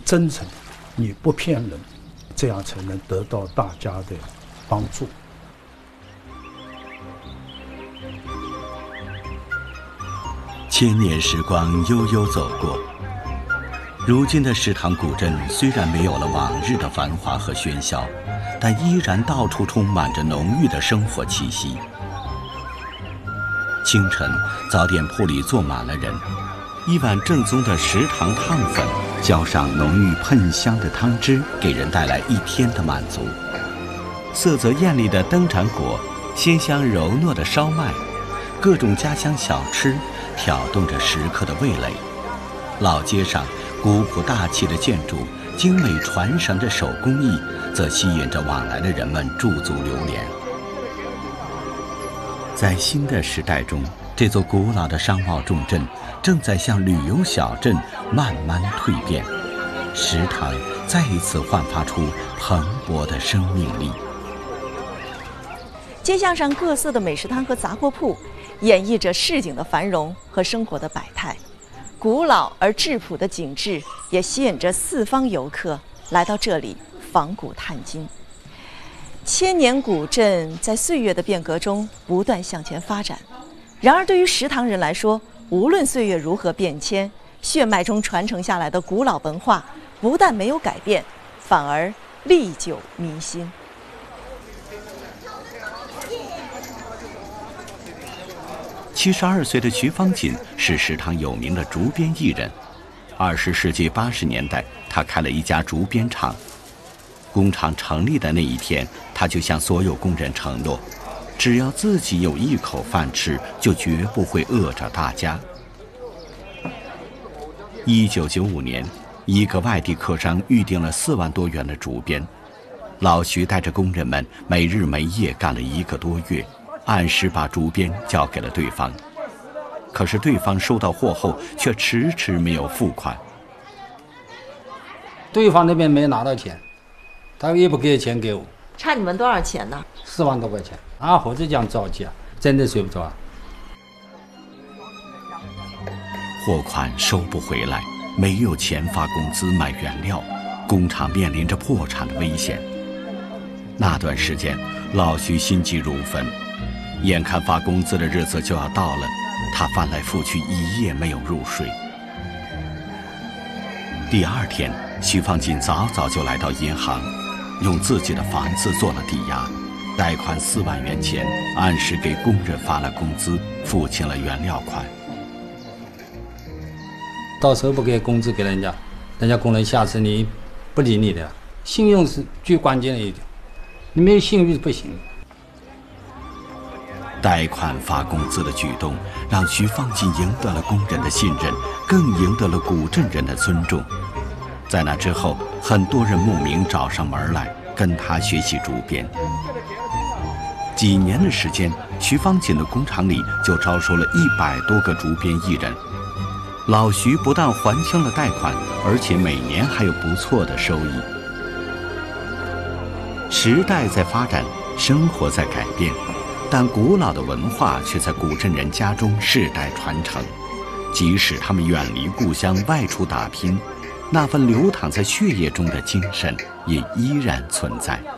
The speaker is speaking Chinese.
真诚，你不骗人，这样才能得到大家的帮助。 千年时光悠悠走过，如今的石塘古镇虽然没有了往日的繁华和喧嚣，但依然到处充满着浓郁的生活气息。清晨，早点铺里坐满了人，一碗正宗的石塘烫粉，浇上浓郁喷香的汤汁，给人带来一天的满足。色泽艳丽的灯盏果，鲜香柔糯的烧麦，各种家乡小吃挑动着食客的味蕾。老街上古朴大气的建筑，精美传神的手工艺，则吸引着往来的人们驻足流连。在新的时代中，这座古老的商贸重镇正在向旅游小镇慢慢蜕变，石塘再一次焕发出蓬勃的生命力。 街巷上各色的美食摊和杂货铺，演绎着市井的繁荣和生活的百态。古老而质朴的景致也吸引着四方游客来到这里访古探今。千年古镇在岁月的变革中不断向前发展，然而对于石塘人来说，无论岁月如何变迁，血脉中传承下来的古老文化不但没有改变，反而历久弥新。 72岁的徐方锦是石塘有名的竹编艺人。20世纪80年代，他开了一家竹编厂。工厂成立的那一天，他就向所有工人承诺，只要自己有一口饭吃，就绝不会饿着大家。1995年，一个外地客商预定了4万多元的竹编，老徐带着工人们没日没夜干了1个多月，按时把竹编交给了对方。可是对方收到货后却迟迟没有付款。 对方那边没拿到钱，他也不给钱给我。 差你们多少钱呢 ？4万多块钱。啊，或者讲着急啊，真的睡不着啊。 货款收不回来，没有钱发工资买原料，工厂面临着破产的危险。那段时间，老徐心急如焚，眼看发工资的日子就要到了，他翻来覆去一夜没有入睡。第2天，徐方锦早就来到银行，用自己的房子做了抵押，贷款4万元钱，按时给工人发了工资，付清了原料款。 到时候不给工资给人家工人下次你不理你的。信用是最关键的一点，你没有信誉不行。 贷款发工资的举动让徐方锦赢得了工人的信任，更赢得了古镇人的尊重。在那之后，很多人慕名找上门来跟他学习竹编。几年的时间，徐方锦的工厂里就招收了100多个竹编艺人。老徐不但还清了贷款，而且每年还有不错的收益。时代在发展，生活在改变，但古老的文化却在古镇人家中世代传承。即使他们远离故乡外出打拼，那份流淌在血液中的精神也依然存在。